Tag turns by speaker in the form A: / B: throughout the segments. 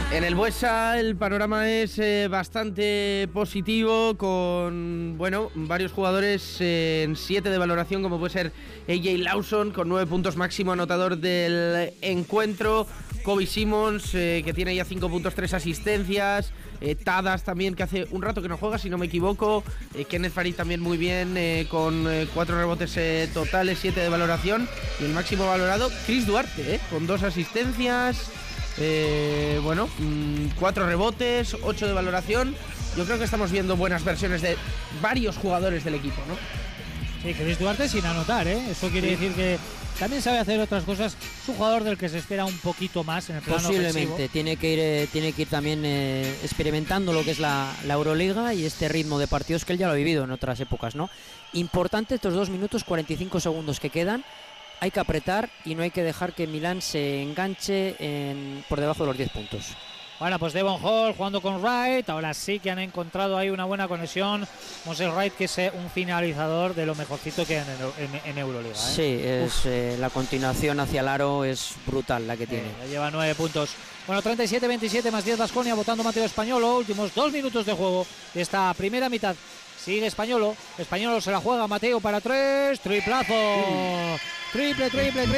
A: En el Buesa el panorama es bastante positivo, con varios jugadores en 7 de valoración, como puede ser AJ Lawson con 9 puntos, máximo anotador del encuentro. Kobe Simmons, que tiene ya 5 puntos, 3 asistencias. Tadas también, que hace un rato que no juega, si no me equivoco. Kenneth Farid también muy bien, con 4 rebotes totales, 7 de valoración. Y el máximo valorado, Chris Duarte, con 2 asistencias. 4 rebotes, 8 de valoración. Yo creo que estamos viendo buenas versiones de varios jugadores del equipo, ¿no?
B: Sí, Chris Duarte sin anotar, ¿eh? Eso quiere decir que también sabe hacer otras cosas. Es un jugador del que se espera un poquito más en el plano
C: posiblemente
B: ofensivo.
C: Tiene que ir también experimentando lo que es la Euroliga y este ritmo de partidos que él ya lo ha vivido en otras épocas, ¿no? Importante estos 2 minutos 45 segundos que quedan. Hay que apretar y no hay que dejar que Milán se enganche por debajo de los 10 puntos.
B: Bueno, pues Devon Hall jugando con Wright. Ahora sí que han encontrado ahí una buena conexión. Moses Wright, que es un finalizador de lo mejorcito que hay en Euroliga, ¿eh?
C: Sí, la continuación hacia el aro es brutal la que tiene.
B: Ya lleva 9 puntos. Bueno, 37-27 más 10 Baskonia, votando Mateo Españolo. Últimos 2 minutos de juego de esta primera mitad. Sigue Españolo. Españolo se la juega Mateo para 3. Triplazo. Triple.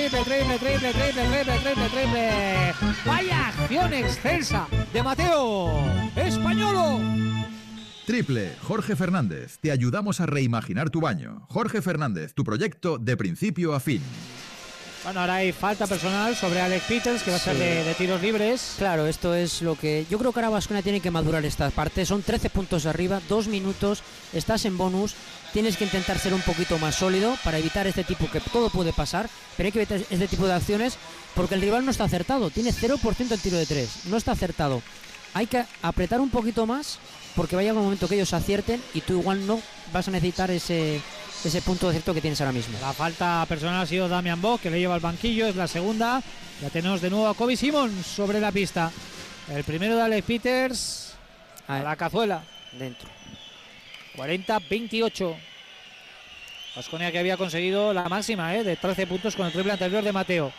B: Vaya acción excelsa de Mateo Españolo.
D: Triple, Jorge Fernández. Te ayudamos a reimaginar tu baño. Jorge Fernández, tu proyecto de principio a fin.
B: Bueno, ahora hay falta personal sobre Alex Peters, que va a ser de tiros libres.
C: Claro, esto es lo que... Yo creo que ahora Baskonia tiene que madurar esta parte. Son 13 puntos arriba, 2 minutos, estás en bonus. Tienes que intentar ser un poquito más sólido para evitar este tipo, que todo puede pasar, pero hay que evitar este tipo de acciones porque el rival no está acertado. Tiene 0% el tiro de 3, no está acertado. Hay que apretar un poquito más porque va a llegar un momento que ellos acierten y tú igual no vas a necesitar ese punto de acierto que tienes ahora mismo.
B: La falta personal ha sido Damian Bock, que le lleva al banquillo, es la segunda. Ya tenemos de nuevo a Kobe Simmons sobre la pista. El primero de Alex Peters a la cazuela.
C: Dentro.
B: 40-28. Baskonia, que había conseguido la máxima de 13 puntos con el triple anterior de Mateo.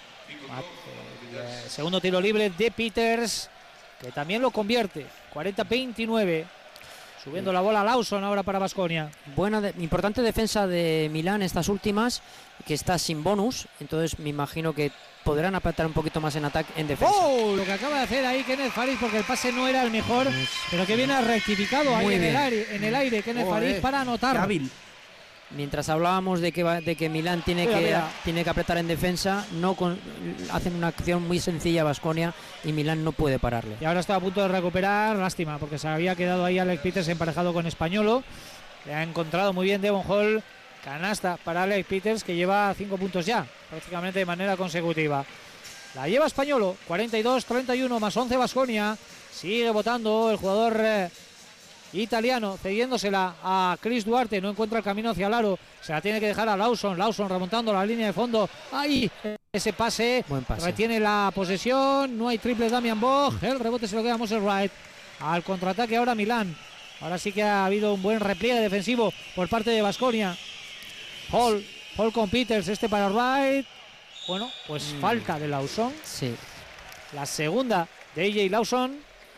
B: Segundo tiro libre de Peters, que también lo convierte. 40-29. Subiendo la bola a Lawson ahora para Baskonia.
C: Importante defensa de Milán estas últimas, que está sin bonus, entonces me imagino que podrán apretar un poquito más en ataque, en defensa.
B: ¡Oh! Lo que acaba de hacer ahí Kenneth Farid, porque el pase no era el mejor, pero que viene rectificado ahí en el aire Kenneth Farid para anotar.
A: Hábil.
C: Mientras hablábamos de que Milán tiene que apretar en defensa, hacen una acción muy sencilla a Baskonia y Milán no puede pararle.
B: Y ahora está a punto de recuperar, lástima, porque se había quedado ahí Alex Peters emparejado con Españolo. Le ha encontrado muy bien Devon Hall. Canasta para Alex Peters, que lleva 5 puntos ya, prácticamente de manera consecutiva. La lleva Españolo, 42-31 más 11 Baskonia. Sigue votando el jugador italiano, cediéndosela a Chris Duarte. No encuentra el camino hacia el aro, se la tiene que dejar a Lawson. Lawson remontando la línea de fondo. Ahí ese pase.
C: Buen pase.
B: Retiene la posesión. No hay triple Damian Bock. El rebote se lo queda Moses Wright. Al contraataque ahora Milán. Ahora sí que ha habido un buen repliegue defensivo por parte de Baskonia. Hall con Peters, para Wright. Bueno, pues falta de Lawson.
C: Sí.
B: La segunda de AJ Lawson.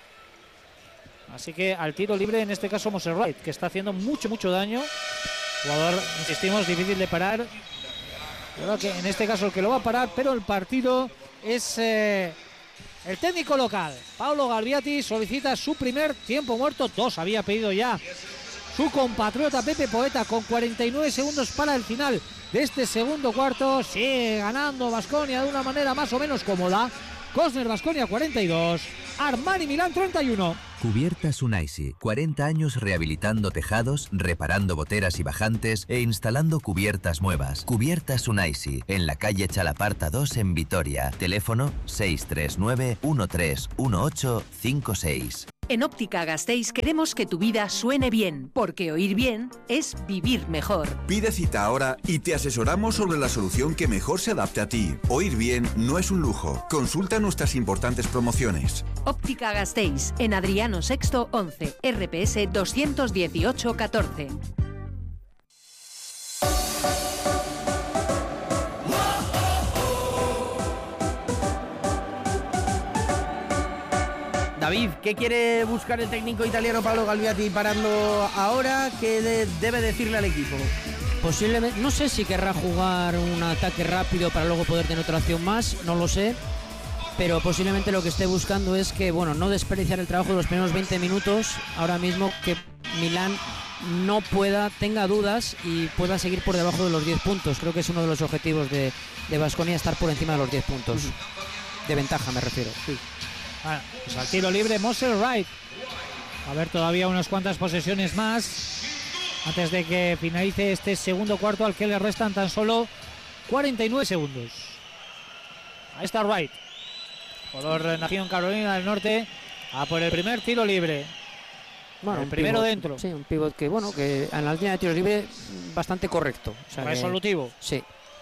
B: Así que al tiro libre, en este caso Moses Wright, que está haciendo mucho daño. Jugador, insistimos, difícil de parar. Creo que en este caso el que lo va a parar, pero el partido es el técnico local. Paolo Galviati solicita su primer tiempo muerto. 2 había pedido ya su compatriota Pepe Poeta, con 49 segundos para el final de este segundo cuarto. Sigue ganando Baskonia de una manera más o menos cómoda. Cosner Baskonia 42, Armani Milán 31.
E: Cubiertas Unaisi, 40 años rehabilitando tejados, reparando goteras y bajantes e instalando cubiertas nuevas. Cubiertas Unaisi, en la calle Chalaparta 2 en Vitoria. Teléfono 639 131856.
F: En Óptica Gasteiz queremos que tu vida suene bien, porque oír bien es vivir mejor.
G: Pide cita ahora y te asesoramos sobre la solución que mejor se adapte a ti. Oír bien no es un lujo. Consulta nuestras importantes promociones.
F: Óptica Gasteiz, en Adriano VI 11, RPS 218 14.
A: David, ¿qué quiere buscar el técnico italiano Paolo Galviati parando ahora? ¿Qué debe decirle al equipo?
C: Posiblemente, no sé si querrá jugar un ataque rápido para luego poder tener otra acción más, no lo sé, pero posiblemente lo que esté buscando es que, bueno, no desperdiciar el trabajo de los primeros 20 minutos, ahora mismo que Milán no tenga dudas y pueda seguir por debajo de los 10 puntos. Creo que es uno de los objetivos de Baskonia, estar por encima de los 10 puntos. De ventaja me refiero. Sí.
B: Bueno, pues al tiro libre Moser Wright. A ver, todavía unas cuantas posesiones más antes de que finalice este segundo cuarto, al que le restan tan solo 49 segundos. Ahí está Wright, jugador nacido en Carolina del Norte, a por el primer tiro libre.
C: Bueno,
B: el primero
C: pivot,
B: dentro.
C: Sí, un pivot que, bueno, que en la línea de tiros libre bastante correcto. O sea,
B: resolutivo.
C: Sí.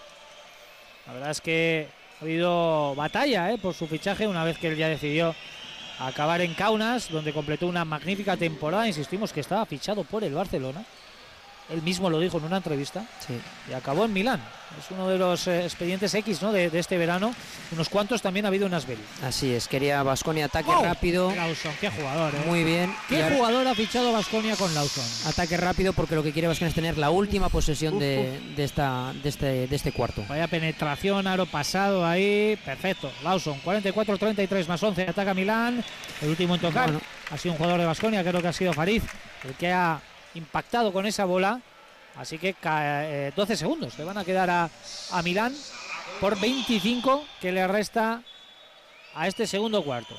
B: La verdad es que ha habido batalla por su fichaje una vez que él ya decidió acabar en Kaunas, donde completó una magnífica temporada. Insistimos que estaba fichado por el Barcelona. Él mismo lo dijo en una entrevista.
C: Sí.
B: Y acabó en Milán. Es uno de los expedientes X, ¿no? de este verano. Unos cuantos también ha habido en Asbel.
C: Así es, quería Baskonia ataque rápido.
B: Lawson, qué jugador,
C: Muy bien.
B: ¿Qué jugador ha fichado Baskonia con Lawson?
C: Ataque rápido, porque lo que quiere Baskonia es tener la última posesión de este cuarto.
B: Vaya penetración, aro pasado ahí. Perfecto. Lawson, 44-33 más 11. Ataca Milán. El último en tocar. Bueno. Ha sido un jugador de Baskonia, creo que ha sido Fariz, el que ha impactado con esa bola. Así que 12 segundos le van a quedar a Milán por 25 que le resta a este segundo cuarto.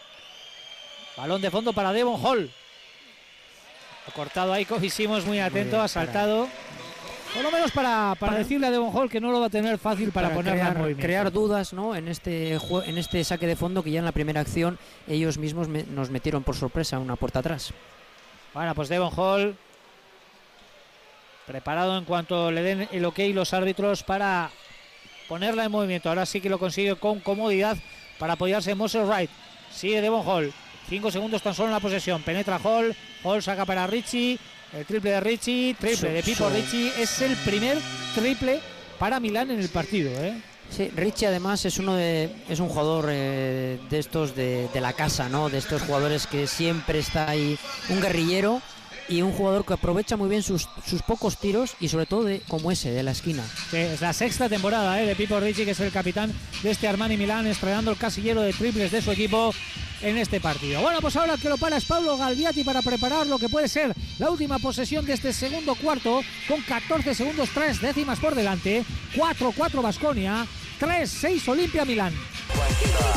B: Balón de fondo para Devon Hall. Ha cortado ahí Covisimos, muy atento, bien, ha saltado. Por lo menos para decirle a Devon Hall que no lo va a tener fácil para ponerla en movimiento.
C: Crear dudas, ¿no? en este saque de fondo, que ya en la primera acción ellos mismos nos metieron por sorpresa una puerta atrás.
B: Bueno, pues Devon Hall preparado en cuanto le den el ok los árbitros para ponerla en movimiento. Ahora sí que lo consigue con comodidad para apoyarse en Moser Wright. Sigue Devon Hall. 5 segundos tan solo en la posesión. Penetra Hall. Hall saca para Ricci. El triple de Ricci. Triple de Pipo Ricci. Es el primer triple para Milán en el partido,
C: Sí, Ricci además es un jugador de estos de la casa, ¿no? De estos jugadores que siempre está ahí, un guerrillero y un jugador que aprovecha muy bien sus pocos tiros y sobre todo como ese, de la esquina.
B: Sí, es la sexta temporada de Pipo Ricci, que es el capitán de este Armani Milán, estrenando el casillero de triples de su equipo en este partido. Bueno, pues ahora el que lo para es Paolo Galviati para preparar lo que puede ser la última posesión de este segundo cuarto, con 14 segundos, 3 décimas por delante. 4-4 Baskonia, 3-6 Olimpia Milán.